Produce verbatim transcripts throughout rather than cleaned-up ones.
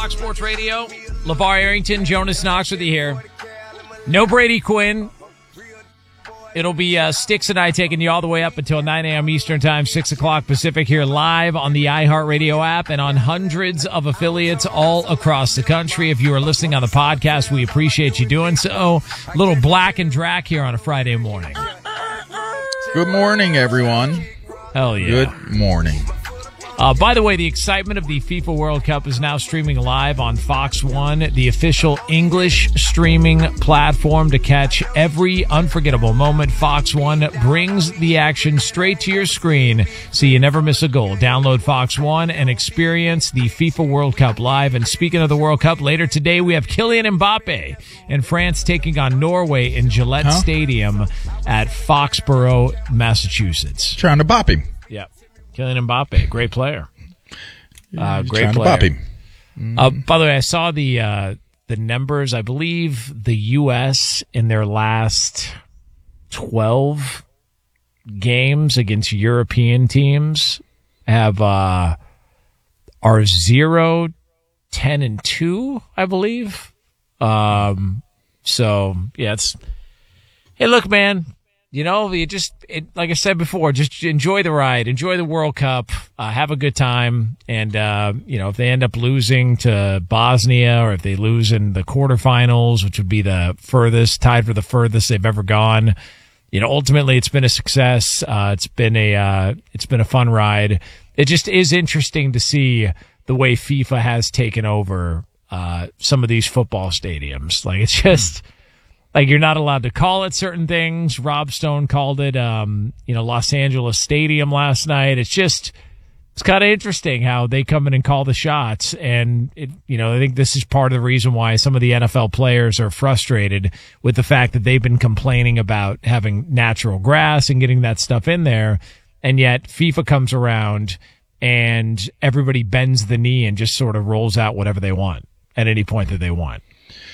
Fox Sports Radio. LeVar Arrington, Jonas Knox with you here. No Brady Quinn. It'll be uh, Sticks and I taking you all the way up until nine a.m. Eastern Time, six o'clock Pacific, here live on the iHeartRadio app and on hundreds of affiliates all across the country. If you are listening on the podcast, we appreciate you doing so. A little Black and Drac here on a Friday morning. Good morning, everyone. Hell yeah. Good morning. Uh, by the way, the excitement of the FIFA World Cup is now streaming live on Fox One, the official English streaming platform to catch every unforgettable moment. Fox One brings the action straight to your screen so you never miss a goal. Download Fox One and experience the FIFA World Cup live. And speaking of the World Cup, later today we have Kylian Mbappe and France taking on Norway in Gillette huh? Stadium at Foxborough, Massachusetts. Trying to bop him. Yep. Kylian Mbappe, great player. Uh, great trying player. to bop him. Mm. Uh, by the way, I saw the uh, the numbers. I believe the U S in their last twelve games against European teams have uh, are zero, ten, and two, I believe. Um, so yeah, it's hey, look, man. You know, you just, it, like I said before, just enjoy the ride, enjoy the World Cup, uh, have a good time. And, uh, you know, if they end up losing to Bosnia or if they lose in the quarterfinals, which would be the furthest, tied for the furthest they've ever gone, you know, ultimately it's been a success. Uh, it's been a, uh, it's been a fun ride. It just is interesting to see the way FIFA has taken over, uh, some of these football stadiums. Like, it's just, like, you're not allowed to call it certain things. Rob Stone called it, um, you know, Los Angeles Stadium last night. It's just, it's kind of interesting how they come in and call the shots. And, it, you know, I think this is part of the reason why some of the N F L players are frustrated with the fact that they've been complaining about having natural grass and getting that stuff in there. And yet FIFA comes around and everybody bends the knee and just sort of rolls out whatever they want at any point that they want.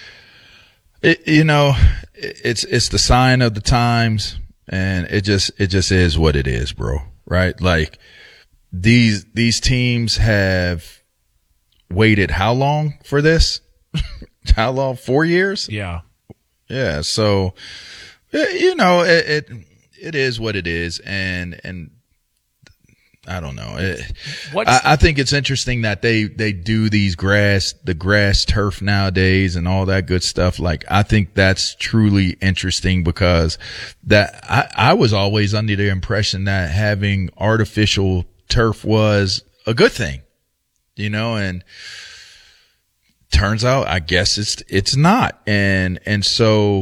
It, you know, it's it's the sign of the times, and it just it just is what it is, bro. Right? Like these these teams have waited how long for this? How long? Four years? Yeah, yeah. So, you know, it it, it is what it is, and and. I don't know. It, I, I think it's interesting that they, they do these grass, the grass turf nowadays and all that good stuff. Like, I think that's truly interesting because that I, I was always under the impression that having artificial turf was a good thing, you know, and turns out, I guess it's, it's not. And, and so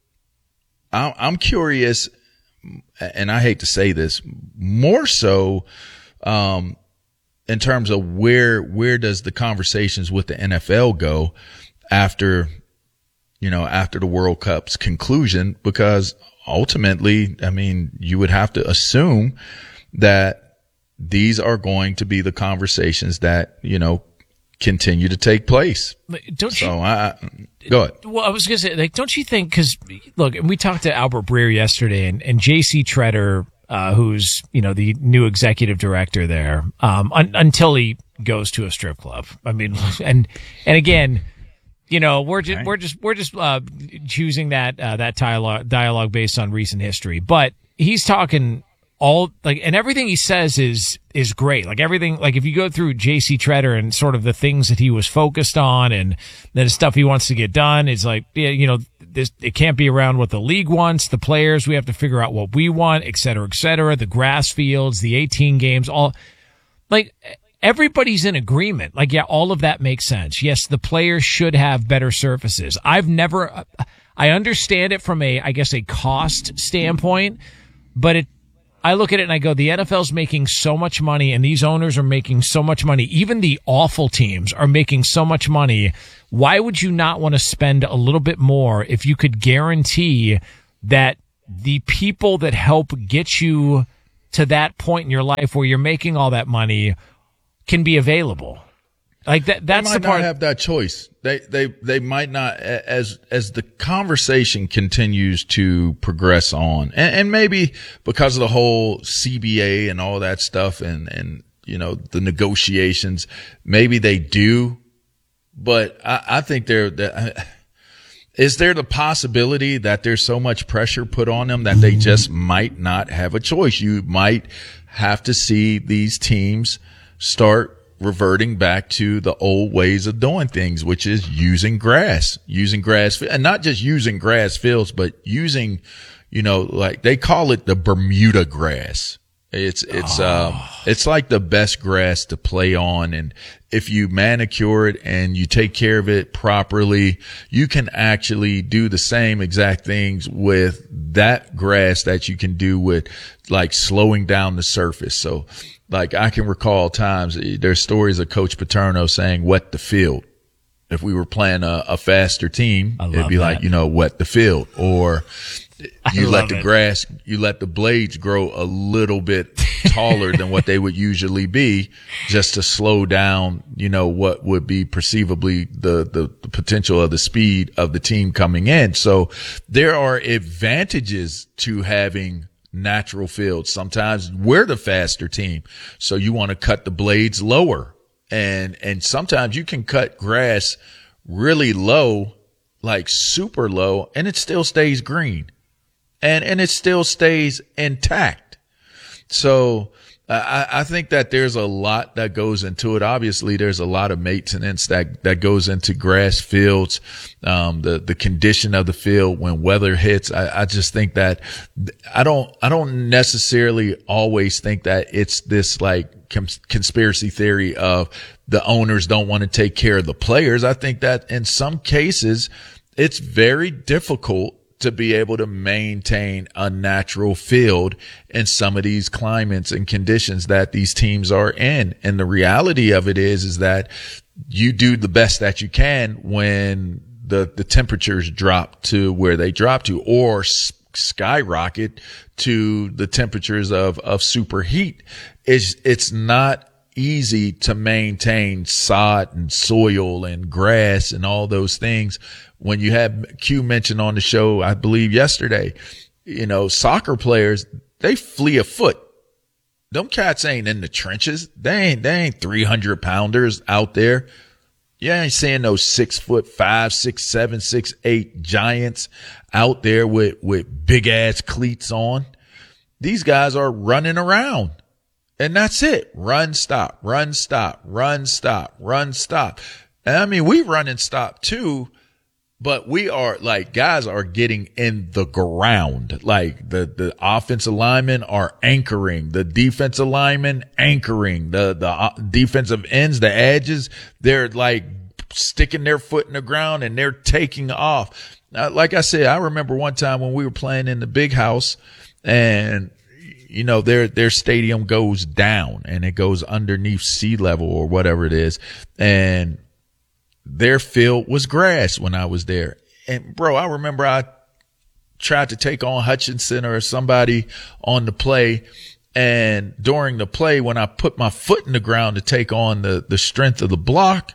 I'm, I'm curious, and I hate to say this, more so, um, in terms of where, where does the conversations with the N F L go after, you know, after the World Cup's conclusion? Because ultimately, I mean, you would have to assume that these are going to be the conversations that, you know, continue to take place. Don't so you? I, go ahead. Well, I was going to say, like, don't you think, because, look, and we talked to Albert Breer yesterday, and, and J C Treader, uh, who's, you know, the new executive director there, um, un- until he goes to a strip club. I mean, and, and again, you know, we're just, we're just, we're just, uh, choosing that, uh, that dialogue, dialogue based on recent history, but he's talking all, like, and everything he says is, is great. Like everything, like if you go through J C Treader and sort of the things that he was focused on and the stuff he wants to get done, it's like, yeah, you know, this, it can't be around what the league wants, the players, we have to figure out what we want, et cetera, et cetera, the grass fields, the eighteen games, all, like, everybody's in agreement. Like, yeah, all of that makes sense. Yes, the players should have better surfaces. I've never, I understand it from a, I guess, a cost standpoint, but it, I look at it and I go, the N F L's making so much money and these owners are making so much money. Even the awful teams are making so much money. Why would you not want to spend a little bit more if you could guarantee that the people that help get you to that point in your life where you're making all that money can be available? Like that, that's they might the part. Not have that choice. They, they, they might not, as, as the conversation continues to progress on, and, and maybe because of the whole C B A and all that stuff and, and, you know, the negotiations, maybe they do but I, I think there, that, is there the possibility that there's so much pressure put on them that they just might not have a choice? You might have to see these teams start reverting back to the old ways of doing things, which is using grass, using grass, and not just using grass fields, but using, you know, like they call it the Bermuda grass. It's, it's, oh. uh, it's like the best grass to play on. And if you manicure it and you take care of it properly, you can actually do the same exact things with that grass that you can do with like slowing down the surface. So like I can recall times there's stories of Coach Paterno saying wet the field. If we were playing a, a faster team, it'd be that. Like, you know, wet the field, or you let the it. grass, you let the blades grow a little bit taller than what they would usually be, just to slow down, you know, what would be perceivably the, the, the potential of the speed of the team coming in. So there are advantages to having natural fields. Sometimes we're the faster team, so you want to cut the blades lower. And, and sometimes you can cut grass really low, like super low, and it still stays green. And, and it still stays intact. So I, I think that there's a lot that goes into it. Obviously, there's a lot of maintenance that, that goes into grass fields. Um, the, the condition of the field when weather hits. I, I just think that I don't, I don't necessarily always think that it's this like cons- conspiracy theory of the owners don't want to take care of the players. I think that in some cases, it's very difficult to be able to maintain a natural field in some of these climates and conditions that these teams are in. And the reality of it is, is that you do the best that you can when the, the temperatures drop to where they drop to, or s- skyrocket to the temperatures of, of superheat. It's, it's not easy to maintain sod and soil and grass and all those things. When you had Q mentioned on the show, I believe yesterday, you know, soccer players, they flee a foot. Them cats ain't in the trenches. They ain't, they ain't three hundred pounders out there. You ain't seeing those six foot five, six, seven, six, eight giants out there with, with big ass cleats on. These guys are running around. And that's it. Run, stop, run, stop, run, stop, run, stop. And I mean, we run and stop too, but we are like, guys are getting in the ground. Like the, the offensive linemen are anchoring, the defensive linemen anchoring, the, the uh, defensive ends, the edges, they're like sticking their foot in the ground and they're taking off. Now, like I said, I remember one time when we were playing in the big house and you know, their, their stadium goes down and it goes underneath sea level or whatever it is. And their field was grass when I was there. And bro, I remember I tried to take on Hutchinson or somebody on the play. And during the play, when I put my foot in the ground to take on the, the strength of the block,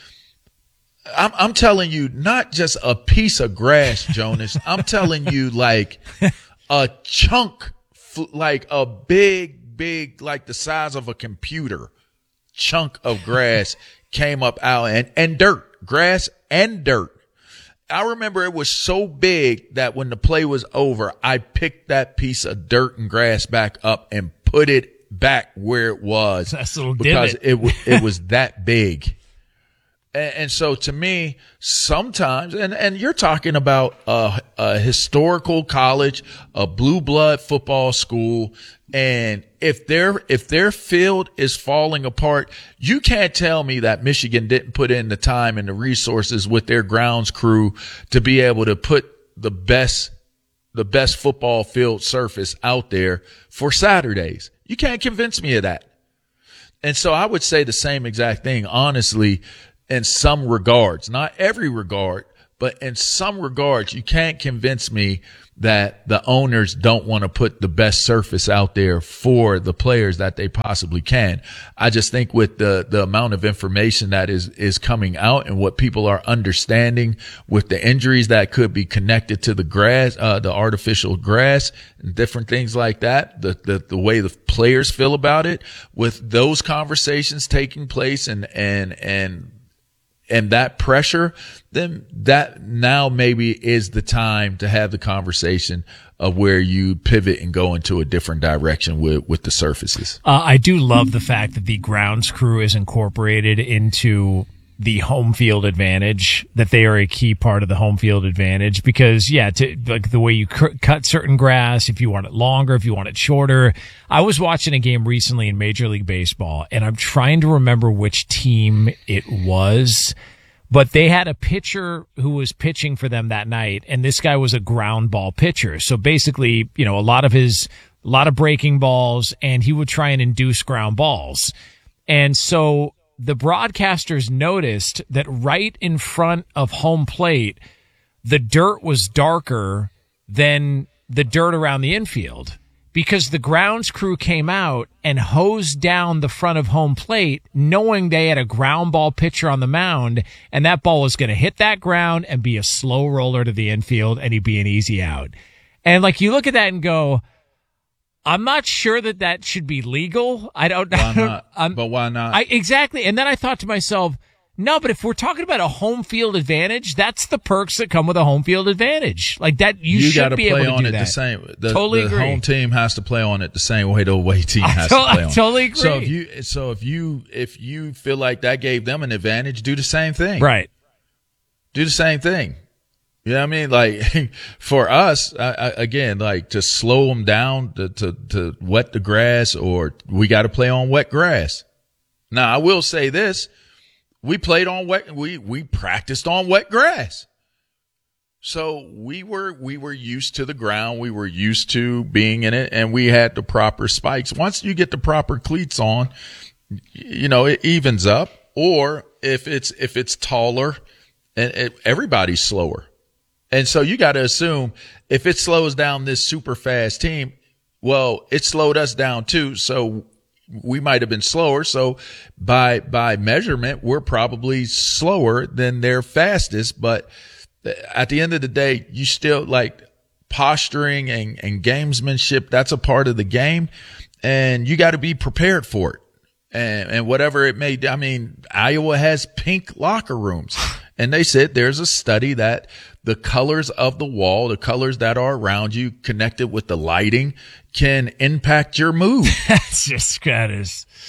I'm, I'm telling you, not just a piece of grass, Jonas. I'm telling you like a chunk, like a big, big, like the size of a computer chunk of grass came up out and, and dirt, grass and dirt. I remember it was so big that when the play was over, I picked that piece of dirt and grass back up and put it back where it was. That's a little because divot. it was, it was that big. And, and so to me, sometimes, and, and you're talking about a, a historical college, a blue blood football school. And if their, if their field is falling apart, you can't tell me that Michigan didn't put in the time and the resources with their grounds crew to be able to put the best, the best football field surface out there for Saturdays. You can't convince me of that. And so I would say the same exact thing, honestly, in some regards, not every regard, but in some regards, you can't convince me that the owners don't want to put the best surface out there for the players that they possibly can. I just think with the, the amount of information that is, is coming out and what people are understanding with the injuries that could be connected to the grass, uh, the artificial grass and different things like that, the, the, the way the players feel about it, with those conversations taking place and, and, and, and that pressure, then that now maybe is the time to have the conversation of where you pivot and go into a different direction with, with the surfaces. Uh, I do love the fact that the grounds crew is incorporated into the home field advantage, that they are a key part of the home field advantage, because yeah, to, like the way you cr- cut certain grass, if you want it longer, if you want it shorter. I was watching a game recently in Major League Baseball, and I'm trying to remember which team it was, but they had a pitcher who was pitching for them that night, and this guy was a ground ball pitcher. So basically, you know, a lot of his, a lot of breaking balls, and he would try and induce ground balls. And so the broadcasters noticed that right in front of home plate, the dirt was darker than the dirt around the infield, because the grounds crew came out and hosed down the front of home plate, knowing they had a ground ball pitcher on the mound, and that ball was going to hit that ground and be a slow roller to the infield, and he'd be an easy out. And like, you look at that and go, I'm not sure that that should be legal. I don't know. Why not? Um, but why not? I, exactly. And then I thought to myself, no, but if we're talking about a home field advantage, that's the perks that come with a home field advantage. Like that, you, you should be able to do that. You got to play on it the same. The, totally the agree. home team has to play on it the same way the away team has to, to play on it. I totally agree. So if you, so if you, if you feel like that gave them an advantage, do the same thing. Right. Do the same thing. You know what I mean? Like, for us, I, I, again, like, to slow them down, to, to, to wet the grass, or we got to play on wet grass. Now, I will say this. We played on wet, we, we practiced on wet grass. So we were, we were used to the ground. We were used to being in it, and we had the proper spikes. Once you get the proper cleats on, you know, it evens up. Or if it's, if it's taller, and it, everybody's slower. And so you got to assume if it slows down this super fast team, well, it slowed us down too. So we might have been slower. So by, by measurement, we're probably slower than their fastest. But at the end of the day, you still, like, posturing and, and gamesmanship. That's a part of the game, and you got to be prepared for it. And, and whatever it may, I mean, Iowa has pink locker rooms, and they said there's a study that the colors of the wall, the colors that are around you, connected with the lighting, can impact your mood. That's just kind of,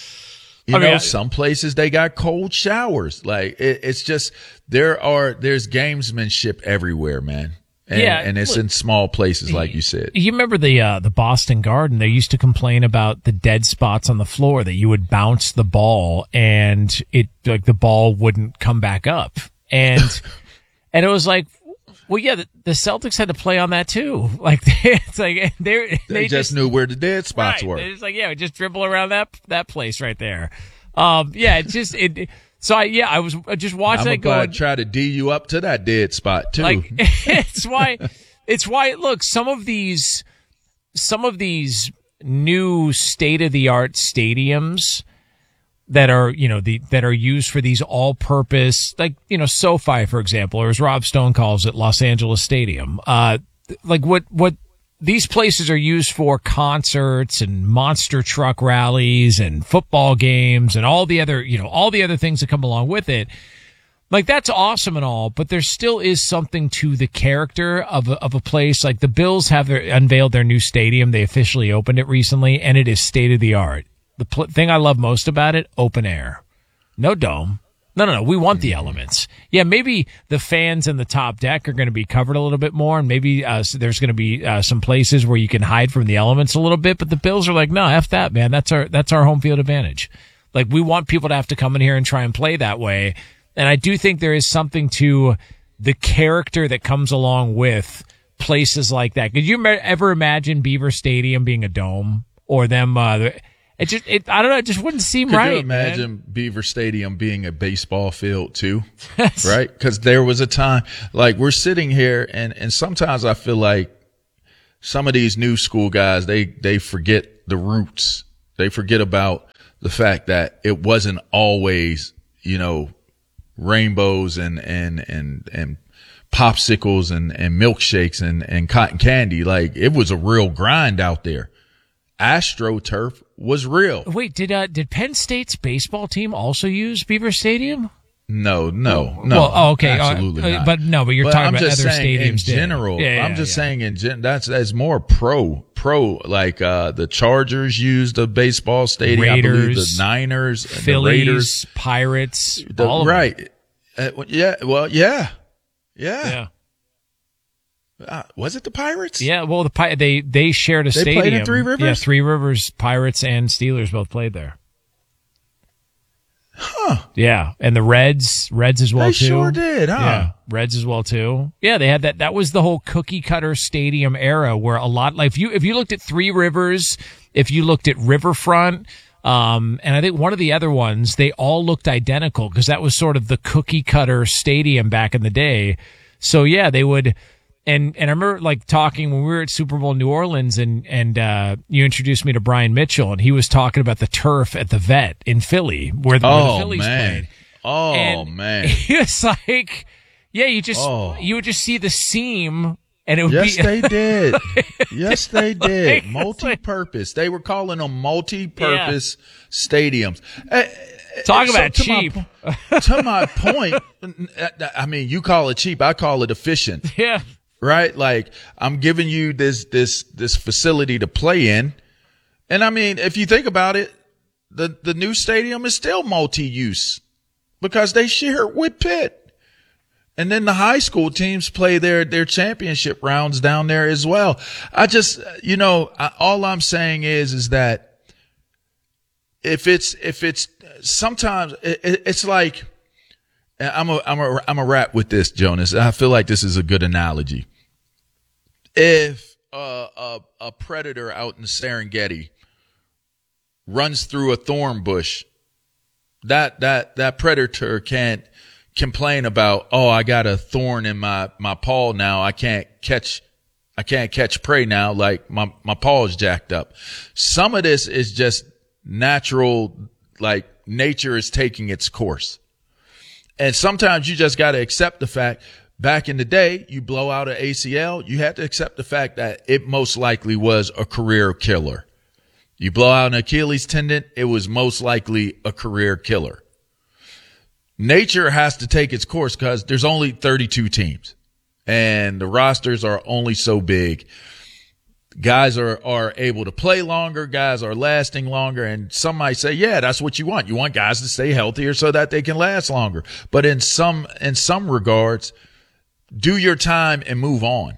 you I know, mean, I, some places they got cold showers. Like, it, it's just, there are, there's gamesmanship everywhere, man. And, yeah, and it's look, in small places, like you said. You remember the uh, the Boston Garden? They used to complain about the dead spots on the floor, that you would bounce the ball and it, like, the ball wouldn't come back up. And and it was like, well, yeah, the, the Celtics had to play on that too. Like, it's like they they, they just, just knew where the dead spots right, were. It's like, yeah, just dribble around that that place right there. Um, yeah, it just it. So I, yeah, I was just watching it going. Try to D you up to that dead spot too. Like, it's why, it's why, look, some of these, some of these new state of the art stadiums that are, you know, the, that are used for these all purpose, like, you know, SoFi, for example, or as Rob Stone calls it, Los Angeles Stadium. Uh, like what, what, these places are used for concerts and monster truck rallies and football games and all the other, you know, all the other things that come along with it. Like, that's awesome and all, but there still is something to the character of a, of a place. Like, the Bills have their, unveiled their new stadium. They officially opened it recently, and it is state of the art. The pl- thing I love most about it, open air. No dome. No, no, no. We want the elements. Yeah, maybe the fans in the top deck are going to be covered a little bit more, and maybe uh, there's going to be uh, some places where you can hide from the elements a little bit. But the Bills are like, no, F that, man. That's our that's our home field advantage. Like, we want people to have to come in here and try and play that way. And I do think there is something to the character that comes along with places like that. Could you ever imagine Beaver Stadium being a dome, or them? Uh, It just, it, I don't know, it just wouldn't seem Could right. Could you imagine man? Beaver Stadium being a baseball field too? Right? Because there was a time, like, we're sitting here, and, and sometimes I feel like some of these new school guys, they, they forget the roots. They forget about the fact that it wasn't always, you know, rainbows and, and, and, and popsicles and, and milkshakes and, and cotton candy. Like, it was a real grind out there. AstroTurf was real. Wait, did uh, did Penn State's baseball team also use Beaver Stadium? No, no, no. Well, oh, okay, absolutely uh, not. But no, but you're but talking I'm about just other saying stadiums. in general. Yeah, yeah, I'm just yeah. saying in gen. That's that's more pro pro. Like uh, the Chargers used a baseball stadium. Raiders, I believe the Niners, and Phillies, the Raiders, Pirates, the, all of right. Uh, yeah. Well, yeah, yeah. Yeah. Uh, was it the Pirates? Yeah, well, the Pi- they they shared a they stadium. Played in Three Rivers? Yeah, Three Rivers, Pirates, and Steelers both played there. Huh. Yeah, and the Reds, Reds as well they too. They sure did, huh? Yeah, Reds as well too. Yeah, they had that. That was the whole cookie cutter stadium era where a lot, like if you if you looked at Three Rivers, if you looked at Riverfront, um, and I think one of the other ones, they all looked identical because that was sort of the cookie cutter stadium back in the day. So yeah, they would. And and I remember like talking when we were at Super Bowl New Orleans and and uh, you introduced me to Brian Mitchell and he was talking about the turf at the Vet in Philly where the, oh, where the Phillies man. played. Oh and man! He was like, yeah, you just oh. you would just see the seam and it would yes, be. Yes, they did. Yes, they did. Like, multi-purpose. They were calling them multi-purpose yeah. stadiums. Uh, Talk so about to cheap. My, to my point, I mean, you call it cheap. I call it efficient. Yeah. Right? Like I'm giving you this, this, this facility to play in. And I mean, if you think about it, the, the new stadium is still multi-use because they share it with Pitt. And then the high school teams play their, their championship rounds down there as well. I just, you know, I, all I'm saying is, is that if it's, if it's sometimes it, it's like, I'm a, I'm a, I'm a rap with this, Jonas. I feel like this is a good analogy. If uh, a, a predator out in the Serengeti runs through a thorn bush, that, that, that predator can't complain about, oh, I got a thorn in my, my paw now. I can't catch, I can't catch prey now. Like my, my paw is jacked up. Some of this is just natural, like nature is taking its course. And sometimes you just got to accept the fact back in the day, you blow out an A C L, you had to accept the fact that it most likely was a career killer. You blow out an Achilles tendon, it was most likely a career killer. Nature has to take its course because there's only thirty-two teams and the rosters are only so big. Guys are, are able to play longer. Guys are lasting longer. And some might say, yeah, that's what you want. You want guys to stay healthier so that they can last longer. But in some, in some regards, do your time and move on.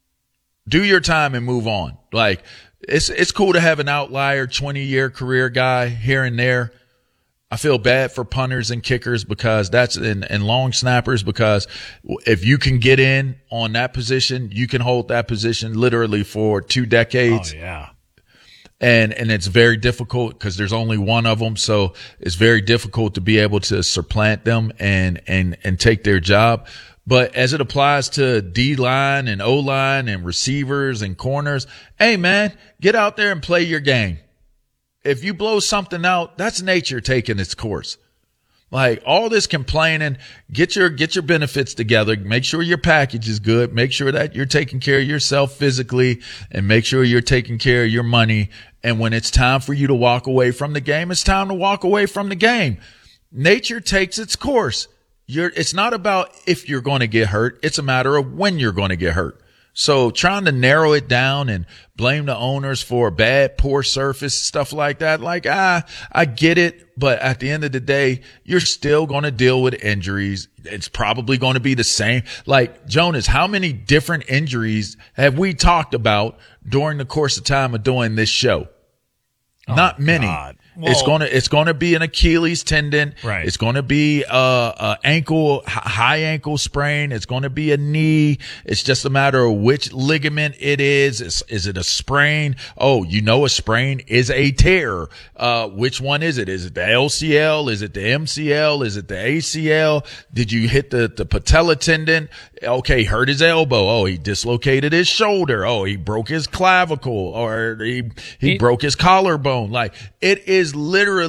Do your time and move on. Like it's, it's cool to have an outlier twenty year career guy here and there. I feel bad for punters and kickers because that's and, and long snappers, because if you can get in on that position, you can hold that position literally for two decades. Oh, yeah. And, and it's very difficult because there's only one of them. So it's very difficult to be able to supplant them and, and, and take their job. But as it applies to D line and O line and receivers and corners, hey man, get out there and play your game. If you blow something out, that's nature taking its course. Like all this complaining, get your, get your benefits together. Make sure your package is good. Make sure that you're taking care of yourself physically and make sure you're taking care of your money. And when it's time for you to walk away from the game, it's time to walk away from the game. Nature takes its course. You're, it's not about if you're going to get hurt. It's a matter of when you're going to get hurt. So trying to narrow it down and blame the owners for bad, poor surface, stuff like that. Like, ah, I get it. But at the end of the day, you're still going to deal with injuries. It's probably going to be the same. Like Jonas, how many different injuries have we talked about during the course of time of doing this show? Oh, Not many. God. Well, it's gonna, it's gonna be an Achilles tendon. Right. It's gonna be a, a ankle, high ankle sprain. It's gonna be a knee. It's just a matter of which ligament it is. Is, is it a sprain? Oh, you know, a sprain is a tear. Uh, which one is it? Is it the L C L? Is it the M C L? Is it the A C L? Did you hit the, the patella tendon? Okay. Hurt his elbow. Oh, he dislocated his shoulder. Oh, he broke his clavicle or he, he, he broke his collarbone. Like it is literally